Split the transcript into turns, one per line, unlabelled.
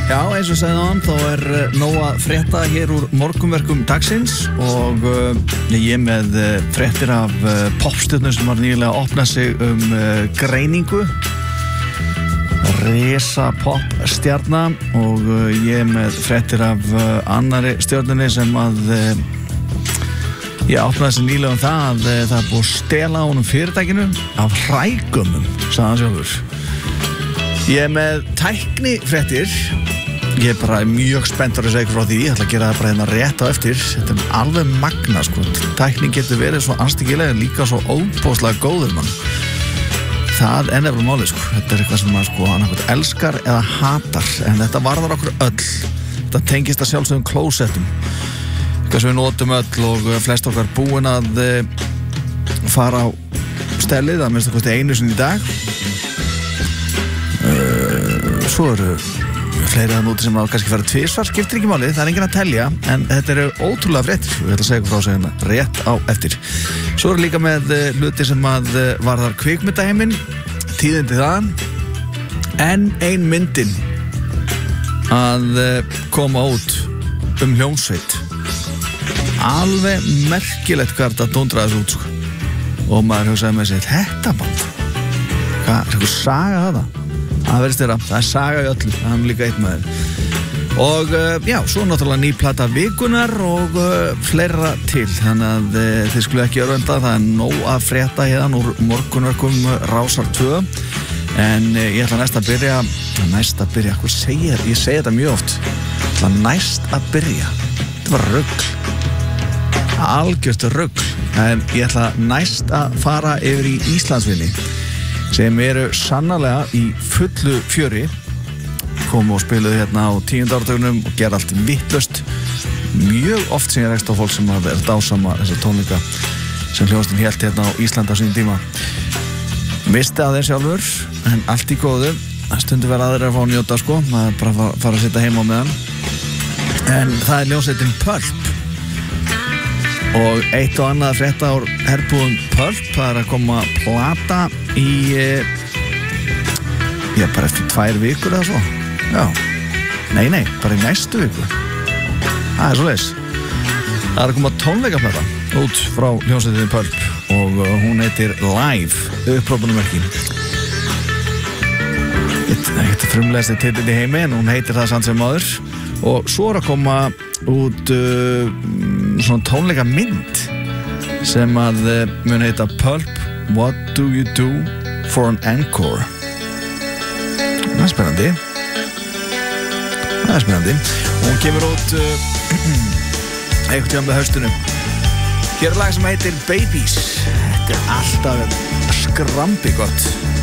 Já, eins og sagði hann, þá nóg að frétta hér úr morgunverkum dagsins og ég með fréttir af popstjörnu sem var nýlega að opna sig greiningu. Risa popstjarna og ég með fréttir af annari stjörnunni sem að ég opnaði sig nýlega það að það búið að stela honum fyrirtækinu af hrægumum, sagði hann sjálfur. Ég með tæknifréttir. Ég bara mjög spenntur að segja frá því. Ég ætla að gera það bara hérna rétt á eftir. Þetta alveg magna, sko. Tæknin getur verið svo anstíkilega en líka svo óbóðslega góður, mann. Það nefnilega málið, sko. Þetta eitthvað sem maður, sko, annarkvæmt elskar eða hatar. En þetta varðar okkur öll. Þetta tengist að sjálfsögum klósettum. Eitthvað sem við notum öll og flest okkar búin að fara á stellið, að minnst að einu sinni í dag. Svo eru fleiri að núti sem á kannski fara tvisvar, skiptir ekki málið, það enginn að telja, en þetta eru ótrúlega fréttir og ég ætla að segja frá sig hérna rétt á eftir. Svo eru líka með hluti sem að varðar kvikmyndaheiminn, tíðindi það, en ein myndin að koma út hljómsveit. Alveg merkilegt hvað þetta dundraði þessu út, sko. Og maður hugsaði með sig, þetta band, hvað er eitthvað saga þetta? Það verðist þeirra, það saga í öllu, það er líka eitt maður. Og já, svo náttúrulega ný plata vikunar og fleira til. Þannig að þið skulle ekki örvenda, það nóg að frétta hérna úr morgunverkum Rásar 2. En ég ætla næst að byrja, hvað segir ég? Ég segi þetta mjög oft. Ég ætla næst að byrja. Þetta var rugl. Algjört rugl. En ég ætla næst að fara yfir í Íslandsvinni. Sem eru sannarlega í fullu fjöri, komu og spiluðu hérna á 10. áratugnum og gera allt vitlaust. Mjög oft sem ég rekst á fólk sem hafa verið dásama þessar tónleika sem hljómsveitin hélt hérna á Íslandi á sínum tíma. Misti að þeir sjálfur, en allt í góðu. Stundum verið aðrir að fá að njóta, sko, maður bara fara að sitja heima á meðan. En það er hljómsveitin Pulp. Og eitt og annað að frétta úr herbúðum Pulp, það að koma plata í bara eftir 2 vikur eða svo. Já, nei, bara í næstu viku. Það er svoleiðis. Það að koma tónleikaplata út frá hljómsveitinni Pulp og hún heitir Live, upprópunarmerki. Þetta frumlegasti titill í heimi en hún heitir það samt sem áður. Og svo að koma út svona tónleika mynd sem að mun heita Pulp What Do You Do For An Encore. Það er spennandi. Og hún kemur út einhvern tíma með haustunum. Hér er lag sem heitir Babies. Þetta er alltaf skrambi gott.